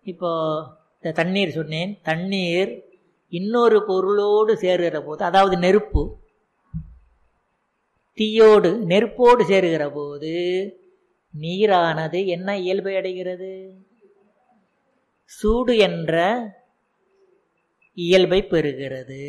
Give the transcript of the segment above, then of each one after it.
இப்போ இந்த தண்ணீர் சொன்னேன். தண்ணீர் இன்னொரு பொருளோடு சேருகிற போது, அதாவது நெருப்பு தீயோடு நெருப்போடு சேருகிற போது நீரானது என்ன இயல்பை அடைகிறது? சூடு என்ற இயல்பை பெறுகிறது.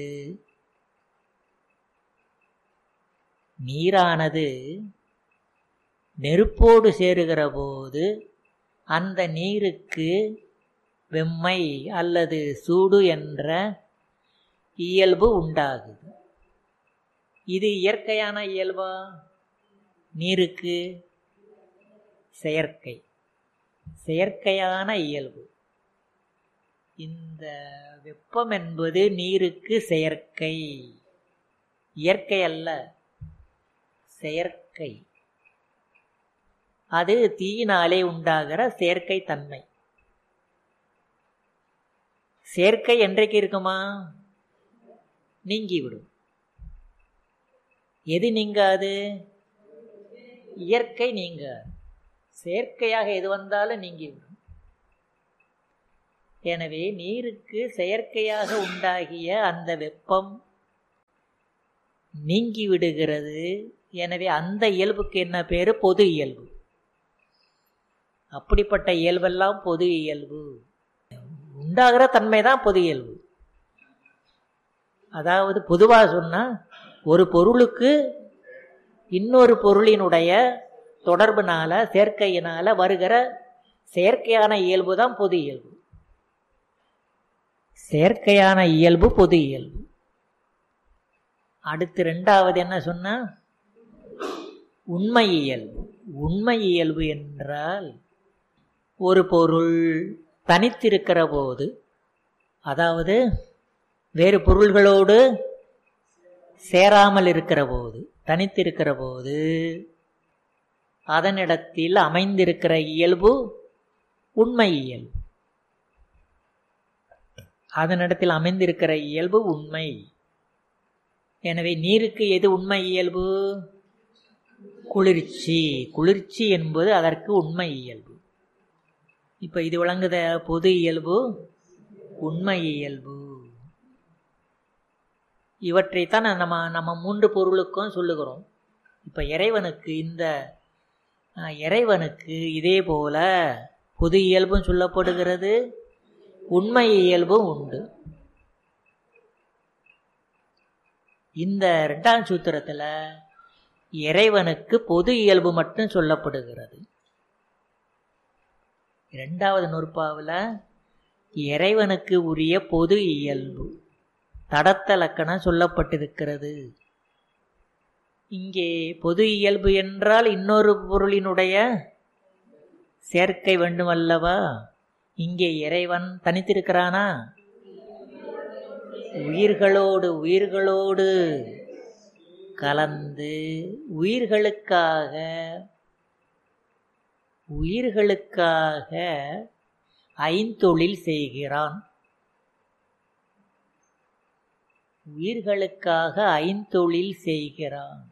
நீரானது நெருப்போடு சேருகிற போது அந்த நீருக்கு வெம்மை அல்லது சூடு என்ற இயல்பு உண்டாகுது. இது இயற்கையான இயல்பா? நீருக்கு செயற்கை, செயற்கையான இயல்பு. இந்த வெப்பம் என்பது நீருக்கு செயற்கை, இயற்கை அல்ல, செயற்கை. அது தீயினாலே உண்டாகிற செயற்கை தன்மை. செயற்கை என்றைக்கு இருக்குமா? நீங்கிவிடும். எது நீங்காது? இயற்கை நீங்காது. செயற்கையாக எது வந்தாலும் நீங்கிவிடும். எனவே நீருக்கு செயற்கையாக உண்டாகிய அந்த வெப்பம் நீங்கிவிடுகிறது. எனவே அந்த இயல்புக்கு என்ன பேரு? பொது இயல்பு. அப்படிப்பட்ட இயல்பெல்லாம் பொது இயல்பு. உண்டாகிற தன்மை தான் பொது இயல்பு. அதாவது பொதுவாக சொன்னா, ஒரு பொருளுக்கு இன்னொரு பொருளினுடைய தொடர்புனால, சேர்க்கையினால வருகிற செயற்கையான இயல்பு தான் பொது இயல்பு. செயற்கையான இயல்பு பொது இயல்பு. அடுத்து இரண்டாவது என்ன சொன்னா? உண்மை இயல்பு. உண்மை இயல்பு என்றால் ஒரு பொருள் தனித்திருக்கிற போது, அதாவது வேறு பொருள்களோடு சேராமல் இருக்கிற போது, தனித்திருக்கிற போது அதனிடத்தில் அமைந்திருக்கிற இயல்பு உண்மை இயல்பு. அதனிடத்தில் அமைந்திருக்கிற இயல்பு உண்மை. எனவே நீருக்கு எது உண்மை இயல்பு? குளிர்ச்சி. குளிர்ச்சி என்பது அதற்கு உண்மை இயல்பு. இப்ப இது விளங்குத? பொது இயல்பு, உண்மை இயல்பு. இவற்றைத்தான் நம்ம மூன்று பொருளுக்கும் சொல்லுகிறோம். இப்ப இறைவனுக்கு இதே போல பொது இயல்பும் சொல்லப்படுகிறது, உண்மை இயல்பும் உண்டு. இந்த இரண்டாம் சூத்திரத்துல இறைவனுக்கு பொது இயல்பு மட்டும் சொல்லப்படுகிறது. இரண்டாவது நூற்பாவில் இறைவனுக்கு உரிய பொது இயல்பு தடத்த லக்கணம் சொல்லப்பட்டிருக்கிறது. இங்கே பொது இயல்பு என்றால் இன்னொரு பொருளினுடைய சேர்க்கை வேண்டும் அல்லவா? இங்கே இறைவன் தனித்திருக்கிறானா? உயிர்களோடு கலந்து உயிர்களுக்காக ஐந்தொழில் செய்கிறான். உயிர்களுக்காக ஐந்தொழில் செய்கிறான்.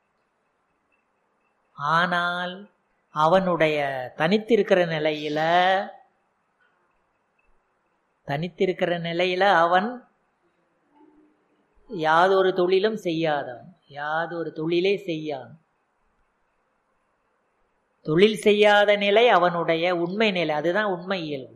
ஆனால் அவனுடைய தனித்திருக்கிற நிலையில அவன் யாதொரு தொழிலும் செய்யாதவன், யாதொரு தொழிலே செய்யான். தொழில் செய்யாத நிலை அவனுடைய உண்மை நிலை. அதுதான் உண்மை இயல்பு.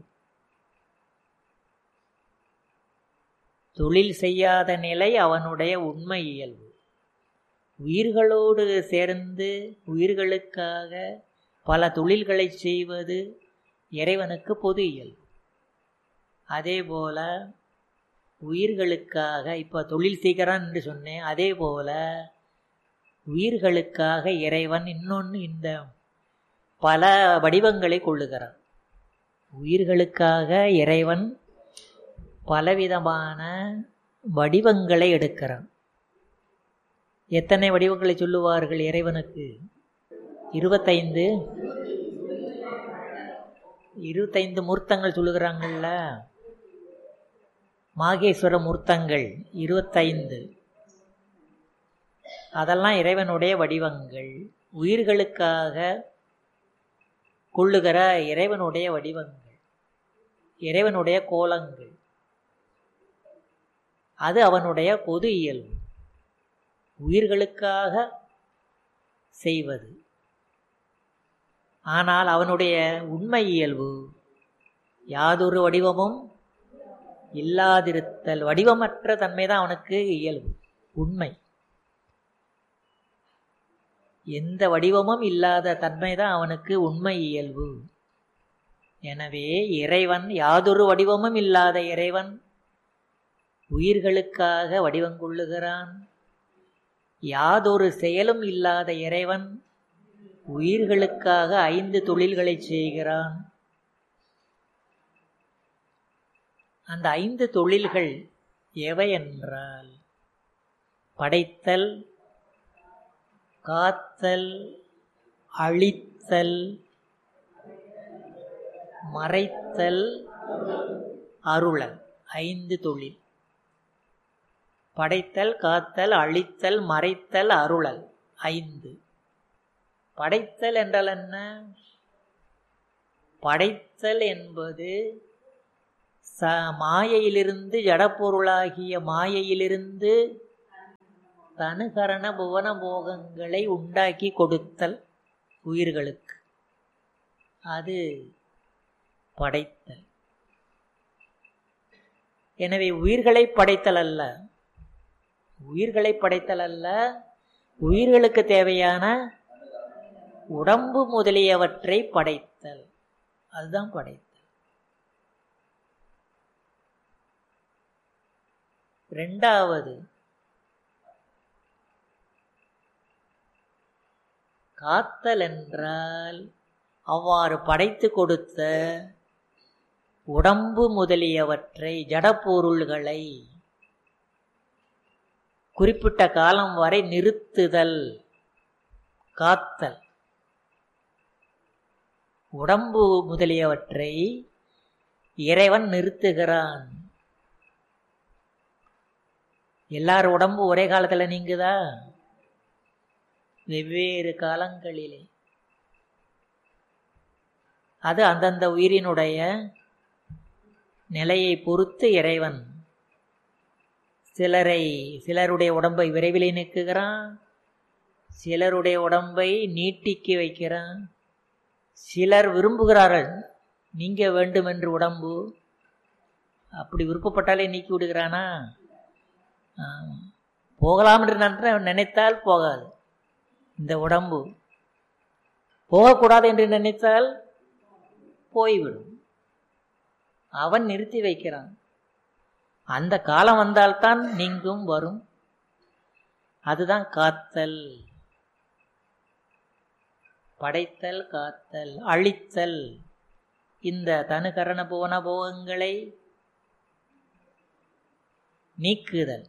தொழில் செய்யாத நிலை அவனுடைய உண்மை இயல்பு. உயிர்களோடு சேர்ந்து உயிர்களுக்காக பல தொழில்களை செய்வது இறைவனுக்கு பொது இயல்பு. அதே போல உயிர்களுக்காக இப்ப தொழில் செய்கிறான் என்று சொன்னேன். அதே போல உயிர்களுக்காக இறைவன் இன்னொன்று இந்த பல வடிவங்களை கொள்ளுகிறான். உயிர்களுக்காக இறைவன் பலவிதமான வடிவங்களை எடுக்கிறான். எத்தனை வடிவங்களை சொல்லுவார்கள் இறைவனுக்கு? 25 மூர்த்தங்கள் சொல்லுகிறாங்கல்ல. மாகேஸ்வர மூர்த்தங்கள் 25. அதெல்லாம் இறைவனுடைய வடிவங்கள். உயிர்களுக்காக கொள்ளுகிற இறைவனுடைய வடிவங்கள். இறைவனுடைய கோலங்கள். அது அவனுடைய பொது இயல்பு, உயிர்களுக்காக செய்வது. ஆனால் அவனுடைய உண்மை இயல்பு யாதொரு வடிவமும் இல்லாதிருத்தல். வடிவமற்ற தன்மை தான் அவனுக்கு இயல்பு, உண்மை. எந்த வடிவமும் இல்லாத தன்மை தான் அவனுக்கு உண்மை இயல்பு. எனவே இறைவன், யாதொரு வடிவமும் இல்லாத இறைவன் உயிர்களுக்காக வடிவம் கொள்ளுகிறான். யாதொரு செயலும் இல்லாத இறைவன் உயிர்களுக்காக 5 தொழில்களை செய்கிறான். அந்த 5 தொழில்கள் எவை என்றால் படைத்தல், காத்தல், அழித்தல், மறைத்தல், அருளல். 5 தொழில். படைத்தல், காத்தல், அழித்தல், மறைத்தல், அருளல். 5. படைத்தல் என்றால் என்ன? படைத்தல் என்பது மாயையிலிருந்து, ஜடப்பொருளாகிய மாயையிலிருந்து தனுகரண புவன போகங்களை உண்டாக்கி கொடுத்தல் உயிர்களுக்கு. அது படைத்தல். எனவே உயிர்களை படைத்தல் அல்ல, உயிர்களை படைத்தல் அல்ல, உயிர்களுக்கு தேவையான உடம்பு முதலியவற்றை படைத்தல். அதுதான் படைத்தல். 2வது காத்தல் என்றால் அவ்வாறு படைத்து கொடுத்த உடம்பு முதலியவற்றை, ஜடப்பொருள்களை குறிப்பிட்ட காலம் வரை நிறுத்துதல். காத்தல். உடம்பு முதலியவற்றை இறைவன் நிறுத்துகிறான். எல்லார் உடம்பு ஒரே காலத்துல நீங்குதா? வெவ்வேறு காலங்களிலே. அது அந்தந்த உயிரினுடைய நிலையை பொறுத்து இறைவன் சிலருடைய உடம்பை விரைவிலே நீக்குகிறான், சிலருடைய உடம்பை நீட்டிக்கி வைக்கிறான். சிலர் விரும்புகிறார்கள் நீங்க வேண்டும் என்று உடம்பு, அப்படி விருப்பப்பட்டாலே நீக்கி விடுகிறானா? போகலாம் என்று நினைத்தால் போகாது. இந்த உடம்பு போகக்கூடாது என்று நினைத்தால் போய்விடும். அவன் நிறுத்தி வைக்கிறான். அந்த காலம் வந்தால்தான் நீங்கும், வரும். அதுதான் காத்தல். படைத்தல், காத்தல், அழித்தல். இந்த தனுகரண புவன போகங்களை நீக்குதல்.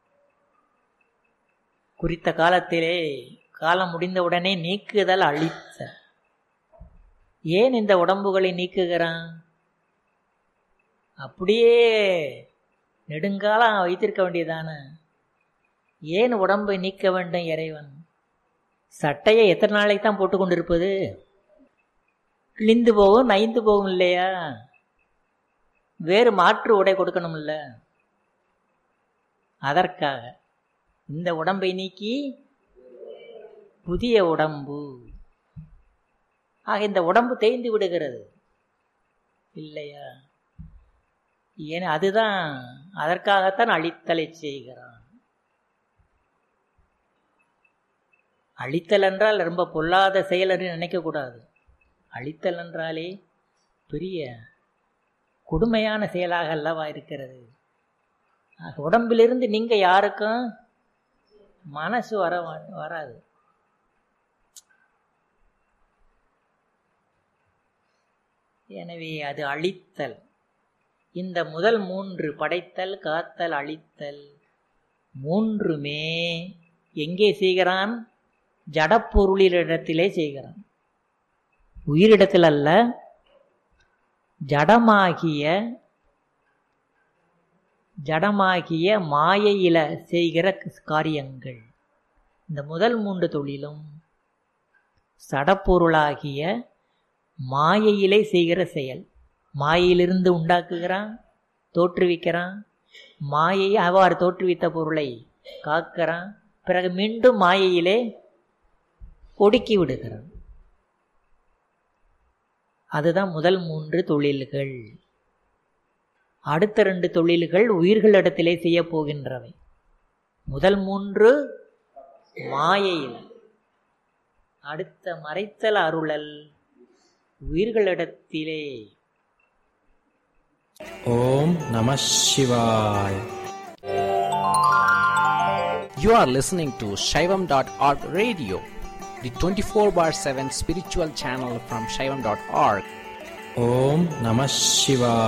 குறித்த காலத்திலே, காலம் முடிந்தவுடனே நீக்குதல், அழித்தல். ஏன் இந்த உடம்புகளை நீக்குகிறான்? அப்படியே நெடுங்காலம் வைத்திருக்க வேண்டியதான. ஏன் உடம்பை நீக்க வேண்டும் இறைவன்? சட்டையை எத்தனை நாளைக்கு தான் போட்டுக்கொண்டிருப்பது? கிழிந்து போகும், நைந்து போகும் இல்லையா? வேறு மாற்று உடை கொடுக்கணும் இல்ல? அதற்காக இந்த உடம்பை நீக்கி புதிய உடம்பு. ஆக இந்த உடம்பு தேய்ந்து விடுகிறது இல்லையா? ஏன்? அதுதான், அதற்காகத்தான் அழித்தலை செய்கிறான். அழித்தல் என்றால் ரொம்ப பொல்லாத செயல் என்று நினைக்கக்கூடாது. அழித்தல் என்றாலே பெரிய கொடுமையான செயலாக அல்லவா இருக்கிறது. உடம்பிலிருந்து நீங்க யாருக்கும் மனசு வராது. எனவே அது அழித்தல். இந்த முதல் 3 படைத்தல், காத்தல், அழித்தல் மூன்றுமே எங்கே செய்கிறான்? ஜடப்பொருளிடத்திலே செய்கிறான், உயிரிடத்தில் அல்ல. ஜடமாகிய மாயையில செய்கிற காரியங்கள். இந்த முதல் 3 தொழிலும் சடப்பொருளாகிய மாயையிலே செய்கிற செயல். மாயையிலிருந்து உண்டாக்குகிறான், தோற்றுவிக்கிறான். மாயை அவ்வாறு தோற்றுவித்த பொருளை காக்கிறான். பிறகு மீண்டும் மாயையிலே ஒடுக்கி விடுகிறான். அதுதான் முதல் 3 தொழில்கள். அடுத்த 2 தொழில்கள் உயிர்களிடத்திலே செய்ய போகின்றவை. முதல் 3 மாயையில், அடுத்த மறைத்தல் அருளல் உயிர்களிடத்திலே. ஓம் நம சிவாய. You are listening to Shaivam.org radio, the 24/7 spiritual channel from Shaivam.org. ஓம் நம சிவாய.